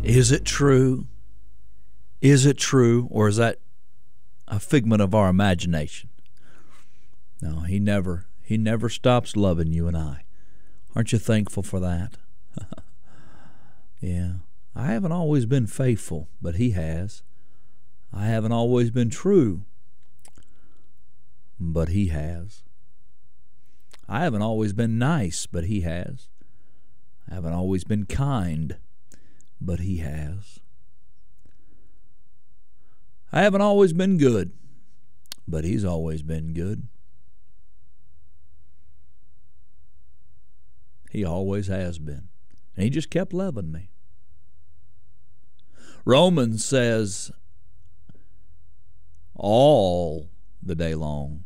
Is it true? Is it true? Or is that a figment of our imagination? No, he never stops loving you and I. Aren't you thankful for that? Yeah. I haven't always been faithful, but he has. I haven't always been true, but he has. I haven't always been nice, but he has. I haven't always been kind, but he has. I haven't always been good, but he's always been good. He always has been. And he just kept loving me. Romans says all the day long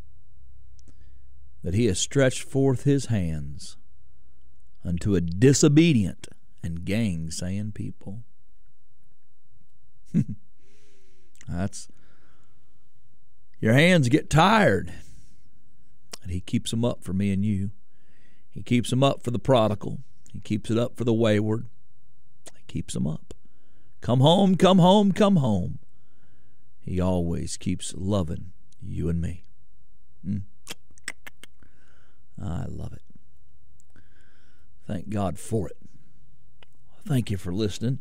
that he has stretched forth his hands unto a disobedient and gainsaying people. That's, your hands get tired, and he keeps them up for me and you. He keeps them up for the prodigal. He keeps it up for the wayward. He keeps them up. Come home, come home, come home. He always keeps loving you and me. I love it. Thank God for it. Thank you for listening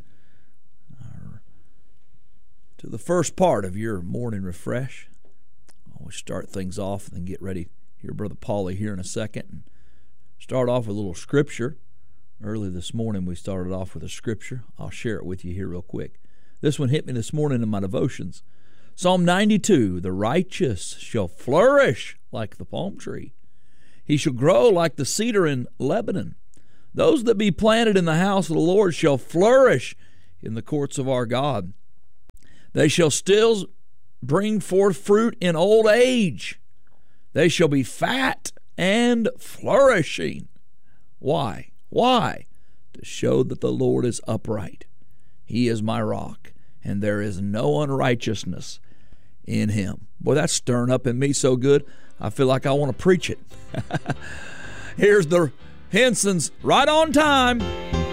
to the first part of your morning refresh. I always start things off and then get ready. Hear Brother Paulie here in a second. And start off with a little scripture. Early this morning we started off with a scripture. I'll share it with you here real quick. This one hit me this morning in my devotions. Psalm 92, the righteous shall flourish like the palm tree. He shall grow like the cedar in Lebanon. Those that be planted in the house of the Lord shall flourish in the courts of our God. They shall still bring forth fruit in old age. They shall be fat and flourishing. Why? Why? To show that the Lord is upright. He is my rock, and there is no unrighteousness in him. Boy, that's stirring up in me so good, I feel like I want to preach it. Here's the Hensons right on time.